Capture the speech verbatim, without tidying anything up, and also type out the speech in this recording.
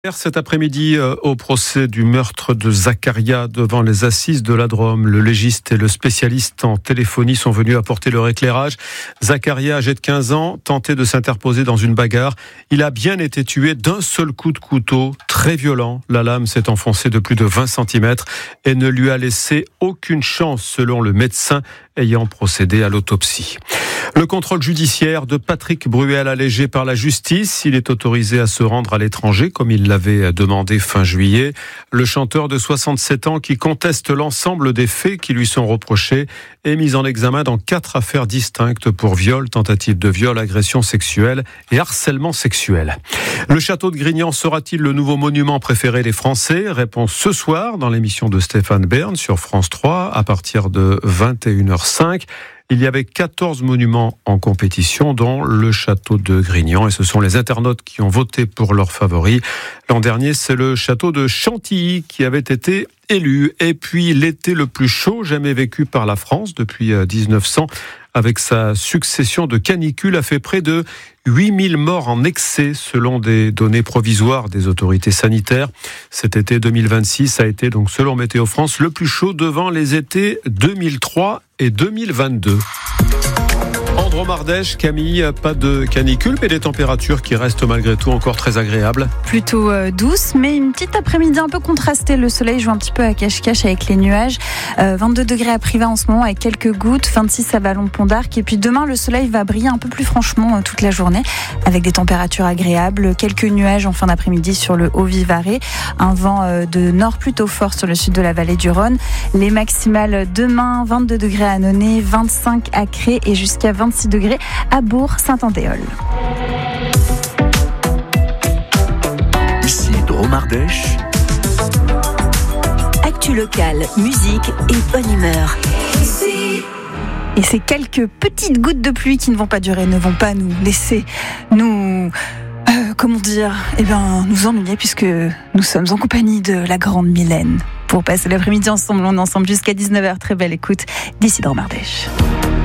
Cet après-midi, euh, au procès du meurtre de Zakaria devant les assises de la Drôme, le légiste et le spécialiste en téléphonie sont venus apporter leur éclairage. Zakaria, âgé de quinze ans, tentait de s'interposer dans une bagarre. Il a bien été tué d'un seul coup de couteau, très violent. La lame s'est enfoncée de plus de vingt centimètres et ne lui a laissé aucune chance, selon le médecin ayant procédé à l'autopsie. Le contrôle judiciaire de Patrick Bruel allégé par la justice. Il est autorisé à se rendre à l'étranger, comme il l'avait demandé fin juillet. Le chanteur de soixante-sept ans, qui conteste l'ensemble des faits qui lui sont reprochés, est mis en examen dans quatre affaires distinctes pour viol, tentative de viol, agression sexuelle et harcèlement sexuel. Le château de Grignan sera-t-il le nouveau monument préféré des Français ? Réponse ce soir dans l'émission de Stéphane Bern sur France trois à partir de vingt et une heures cinq. Il y avait quatorze monuments en compétition, dont le château de Grignan. Et ce sont les internautes qui ont voté pour leur favori. L'an dernier, c'est le château de Chantilly qui avait été élu. Et puis, l'été le plus chaud jamais vécu par la France depuis dix-neuf cents, avec sa succession de canicules, a fait près de huit mille morts en excès, selon des données provisoires des autorités sanitaires. Cet été deux mille vingt-six a été, donc selon Météo France, le plus chaud devant les étés deux mille trois et deux mille vingt-deux. En Drôme-Ardèche, Camille, pas de canicule, mais des températures qui restent malgré tout encore très agréables. Plutôt euh, douce, mais une petite après-midi un peu contrastée. Le soleil joue un petit peu à cache-cache avec les nuages. Euh, vingt-deux degrés à Privas en ce moment avec quelques gouttes, vingt-six à Vallon-Pont d'Arc. Et puis demain, le soleil va briller un peu plus franchement euh, toute la journée avec des températures agréables. Quelques nuages en fin d'après-midi sur le Haut-Vivarais. Un vent euh, de nord plutôt fort sur le sud de la vallée du Rhône. Les maximales demain, vingt-deux degrés à Nonay, vingt-cinq à Cré et jusqu'à vingt-six degrés à Bourg-Saint-Andéol. Ici Drôme-Ardèche. Actu locale, musique et bonne humeur. Et ces quelques petites gouttes de pluie qui ne vont pas durer, ne vont pas nous laisser nous... Euh, comment dire Eh bien, nous ennuyer puisque nous sommes en compagnie de la grande Mylène. Pour passer l'après-midi ensemble, on est ensemble jusqu'à dix-neuf heures. Très belle écoute d'ici Drôme-Ardèche.